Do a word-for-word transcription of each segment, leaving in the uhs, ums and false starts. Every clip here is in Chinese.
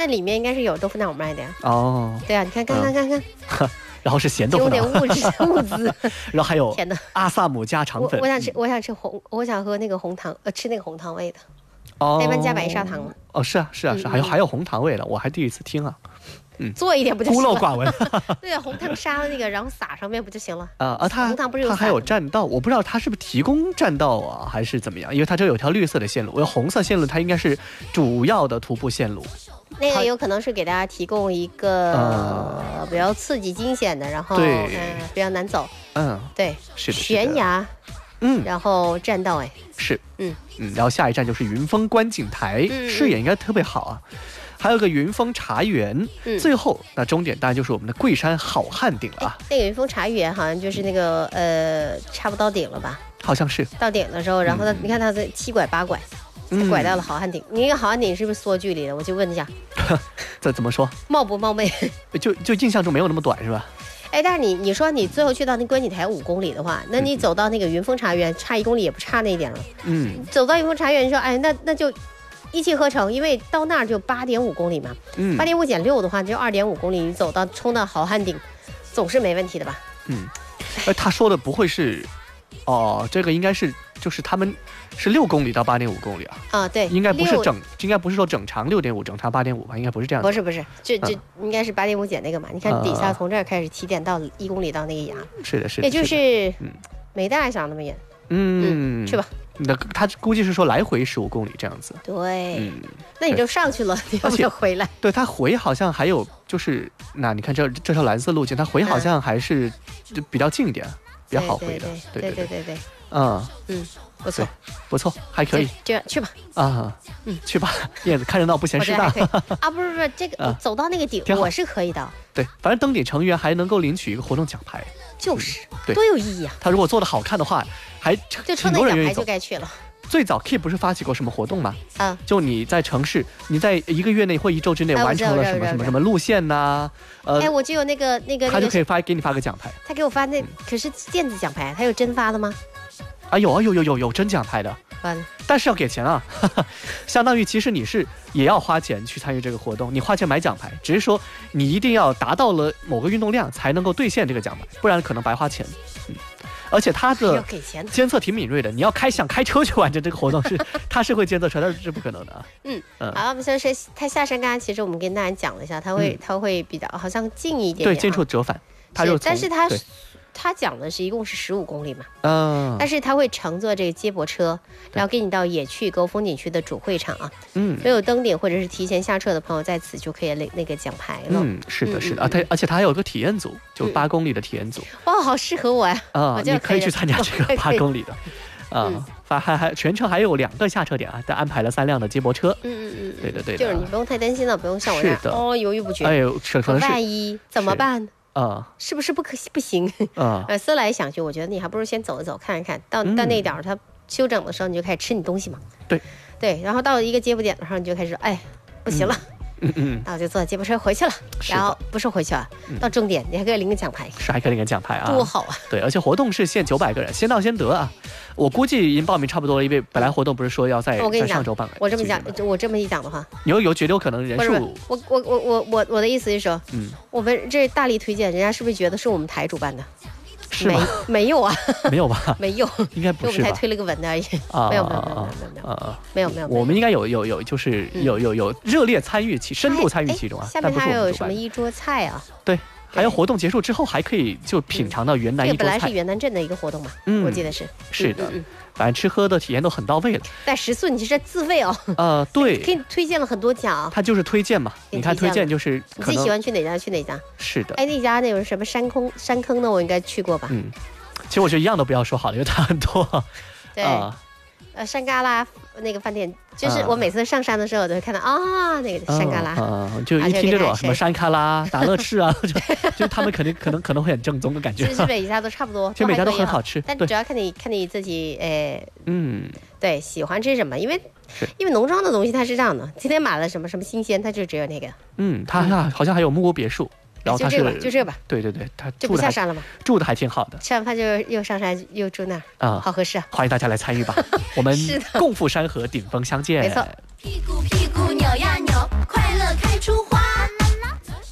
它里面应该是有豆腐脑卖的呀。 哦， 对啊，你看看看看看。 嗯然后是咸豆腐脑， 有点物质物资， 然后还有天哪， 阿萨姆家常粉。 我, 我想吃，我想吃红，我想喝那个红糖，呃，吃那个红糖味的。 哦， 那一般加白砂糖吗？ 哦，是啊，是啊，是啊， 嗯、 还有还有红糖味的，我还第一次听啊。 嗯，做一点不就行了？ 孤陋寡闻。 对啊，红糖沙的那个，然后撒上面不就行了？ 啊啊，它红糖不是有它还有栈道，我不知道它是不是提供栈道啊，还是怎么样？因为它这有条绿色的线路，我红色线路它应该是主要的徒步线路。 那个有可能是给大家提供一个、呃、比较刺激惊险的，然后对、呃、比较难走。嗯，对， 是的， 悬崖， 嗯， 然后栈道，哎， 是， 嗯嗯，然后下一站就是云峰观景台，嗯、视野应该特别好啊。还有个云峰茶园，嗯、最后那终点当然就是我们的桂山好汉顶了啊。 那个云峰茶园好像就是那个呃，差不到顶了吧？ 好像是到顶的时候，然后它、嗯、你看它的七拐八拐。才拐到了好汉顶，嗯、你那个好汉顶是不是缩距离的？我就问一下， 这怎么说？ 冒不冒昧？ 就就印象中没有那么短是吧？ 哎，但是你你说你最后去到那观景台五公里的话，那你走到那个云峰茶园差一公里也不差那一点了。嗯，走到云峰茶园说，哎，那那就一气呵成，因为到那儿就八点五公里嘛。嗯，八点五减六的话就二点五公里，你走到冲到好汉顶，总是没问题的吧？ 嗯，哎，他说的不会是，哦，这个应该是就是他们。是六公里到八点五公里啊？ 啊，对， 应该不是整，应该不是说整长六点五，整长八点五吧？应该不是这样的。 不是不是，这这、嗯、应该是八点五减那个嘛？你看底下从这儿开始起点到一公里到那个崖， 是的，是的， 也就是嗯，没大家想那么远。嗯, 嗯，去吧。 那他估计是说来回十五公里这样子。 对，嗯，那你就上去了，你要不要回来？ 对，他回好像还有就是，那你看这这条蓝色路径，他回好像还是就比较近一点，嗯、比较好回的。 对对对对对。 嗯嗯，不错， 不错，还可以。 这样去吧。 啊，嗯，去吧。叶子看热闹不嫌事大。 啊，不是不是，这个、啊、走到那个顶，我是可以的。 对，反正登顶成员还能够领取一个活动奖牌。 就是， 嗯、对， 多有意义啊！ 他如果做的好看的话，还就抽那奖牌就该去了。 最早 Keep 不是发起过什么活动吗？ 啊， 就你在城市，你在一个月内或一周之内完成了什么什么什么路线呐、 啊？呃，哎，我就有那个那个， 他就可以发给你发个奖牌。 他给我发那、嗯、可是电子奖牌，他有真发的吗？ 啊，有啊有有有有真奖牌的，但是要给钱啊，相当于其实你是也要花钱去参与这个活动，你花钱买奖牌，只是说你一定要达到了某个运动量才能够兑现这个奖牌，不然可能白花钱。嗯，而且它的监测挺敏锐的，你要开想开车去完成这个活动是，它是会监测出来，但是是不可能的啊。 嗯嗯，好，我们先说它下山，刚刚其实我们跟大家讲了一下，它会、嗯、它会比较好像近一点点、啊， 对，近处折返，它是，但是它。他讲的是一共是十五公里嘛， 嗯， 但是他会乘坐这个接驳车，然后给你到野趣沟风景区的主会场啊， 嗯， 没有登顶或者是提前下车的朋友在此就可以领那个奖牌了。 嗯，是的，是的，嗯、啊，它而且它还有个体验组，就八公里的体验组， 哇、嗯哦，好适合我呀！ 啊、嗯，你可以去参加这个八公里的，啊、嗯，还还还全程还有两个下车点啊，但安排了三辆的接驳车。 嗯嗯嗯， 对的对的， 就是你不用太担心了，不用像我这样哦犹豫不决。 哎呦，可能是万一怎么办？ 啊、嗯， 是不是不可不行？ 啊、 嗯，呃，思来想去，我觉得你还不如先走一走，看一看到到那点儿，它休整的时候，你就开始吃你东西嘛。 对， 对，然后到了一个接驳点的时候，你就开始说，哎，不行了， 嗯嗯， 然后就坐接驳车回去了。然后不是回去了，到终点你还可以领个奖牌， 是还可以领个奖牌啊， 多好啊！ 对，而且活动是限九百个人，先到先得啊。我估计已经报名差不多了，因为本来活动不是说要在在上周办。 我这么讲，我这么一讲的话， 有有绝对有可能人数。 我我我我我我的意思是说，嗯，我们这大力推荐，人家是不是觉得是我们台主办的？ 是吗？ 没没有啊？ 没有吧？ 没有， 应该不是吧？ 我们才推了个文而已。啊，没有没有没有没有没有啊没有没有。 我们应该有有有就是有有有热烈参与其深度参与其中啊。 下面还有什么一桌菜啊？ 对。还有活动结束之后还可以就品尝到云南一桌菜， 这本来是云南镇的一个活动嘛，嗯，我记得是是的，反正吃喝的体验都很到位了。 但食宿你是自费哦， 呃，对， 给你推荐了很多家啊， 他就是推荐嘛，你看推荐就是你自己喜欢去哪家去哪家， 是的， 哎，那家那有什么山坑山坑的我应该去过吧？ 嗯，其实我觉得一样都不要说好了，因为它很多， 对。呃，山旮旯那个饭店，就是我每次上山的时候，我都会看到啊，那个山旮旯， 啊，就一听这种什么山旮旯、达乐翅啊，就就他们肯定可能可能会很正宗的感觉。 其实每一家都差不多， 其实每家都很好吃， 但主要看你看你自己，呃， 嗯， 对，喜欢吃什么，因为因为农庄的东西它是这样的，今天买了什么什么新鲜，它就只有那个。 嗯，它好像还有木屋别墅。然后他是就这个就这个吧， 对对对，他就不下山了吗？ 住的还挺好的， 吃完饭就又上山又住那儿啊，好合适啊！ 欢迎大家来参与吧，我们共赴山河，顶峰相见。 没错。 屁股屁股扭呀扭，快乐开出。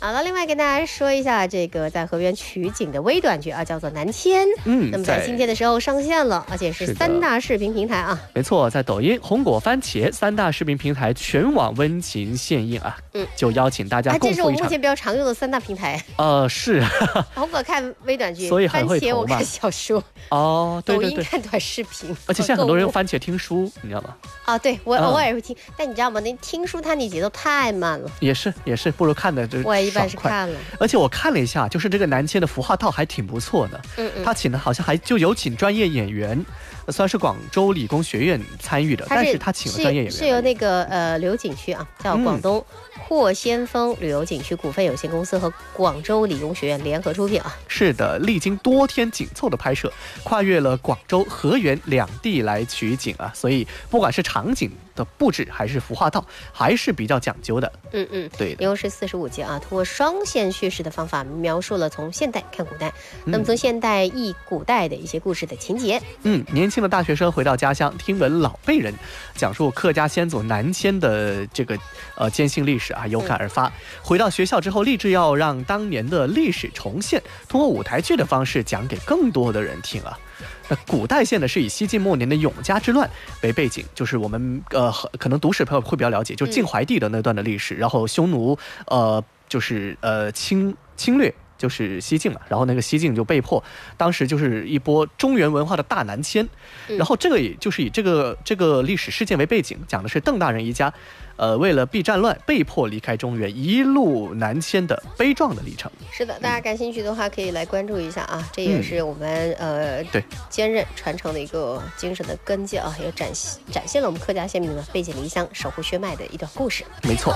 好了，另外跟大家说一下这个在河源取景的微短剧啊，叫做《南迁》。嗯，那么在今天的时候上线了，而且是三大视频平台啊。 没错，在抖音、红果、番茄三大视频平台全网温情献映啊。嗯，就邀请大家共赴一场。 啊，这是我目前比较常用的三大平台。 呃，是。 红果看微短剧， 所以很会番茄我看小说。 哦，对对对。抖音看短视频。 而且现在很多人用番茄听书，你知道吗？ 啊，对我偶尔会听，但你知道吗？那听书它那节奏太慢了。 也是也是，不如看的就我一般是看了。 而且我看了一下，就是这个南迁的服化道还挺不错的。嗯嗯，他请的好像还就有请专业演员，虽然是广州理工学院参与的，但是他请了专业演员， 是由那个呃旅游景区啊，叫广东霍先锋旅游景区股份有限公司和广州理工学院联合出品啊。 是的，历经多天紧凑的拍摄，跨越了广州、河源两地来取景啊，所以不管是场景的布置还是服化道，还是比较讲究的。 嗯嗯， 对的。 一共是四十五集啊，通过双线叙事的方法描述了从现代看古代，嗯、那么从现代忆古代的一些故事的情节。 嗯，年轻的大学生回到家乡，听闻老辈人讲述客家先祖南迁的这个呃艰辛历史啊，有感而发。嗯、回到学校之后，立志要让当年的历史重现，通过舞台剧的方式讲给更多的人听啊。那古代线呢是以西晋末年的永嘉之乱为背景，就是我们呃可能读史朋友会比较了解，就是晋怀帝的那段的历史，嗯、然后匈奴呃就是呃侵侵略。就是西晋了，然后那个西晋就被迫，当时就是一波中原文化的大南迁，嗯、然后这个也就是以这个这个历史事件为背景，讲的是邓大人一家，呃，为了避战乱被迫离开中原，一路南迁的悲壮的历程。 是的，大家感兴趣的话可以来关注一下啊，这也是我们、嗯、呃对坚韧传承的一个精神的根基啊，也展展现了我们客家先民的背井离乡、守护血脉的一段故事。 没错。